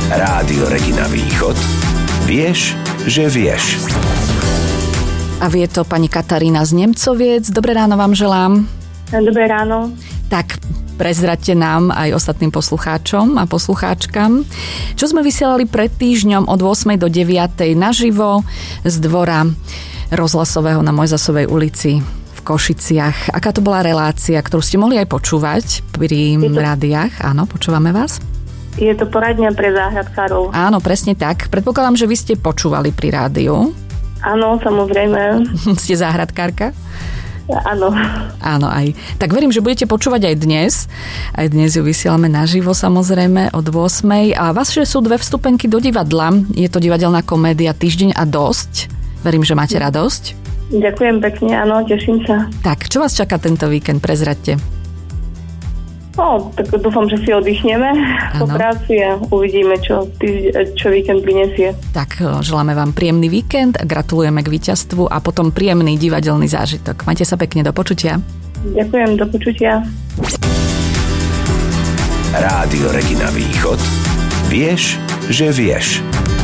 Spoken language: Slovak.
Rádio Regina Východ. Vieš, že vieš. A vie to pani Katarína z Nemcoviec. Dobré ráno vám želám. Dobré ráno. Tak prezraďte nám aj ostatným poslucháčom a poslucháčkam, čo sme vysielali pred týždňom od 8. do 9. naživo z dvora rozhlasového na Mojzasovej ulici v Košiciach. Aká to bola relácia, ktorú ste mohli aj počúvať pri rádiách? Áno, počúvame vás. Je to poradňa pre záhradkárov. Áno, presne tak. Predpokladám, že vy ste počúvali pri rádiu. Áno, samozrejme. Ste záhradkárka? Áno. Áno, aj. Tak verím, že budete počúvať aj dnes. Aj dnes ju vysielame naživo, samozrejme, od 8. A vaše sú 2 vstupenky do divadla. Je to divadelná komédia Týždeň a dosť. Verím, že máte radosť. Ďakujem pekne, áno, teším sa. Tak, čo vás čaká tento víkend? Prezraďte. No, tak dúfam, že si oddychneme po práci a uvidíme, čo víkend prinesie. Tak, želáme vám príjemný víkend, gratulujeme k víťazstvu a potom príjemný divadelný zážitok. Majte sa pekne, do počutia. Ďakujem, do počutia. Rádio Regina Východ. Vieš, že vieš.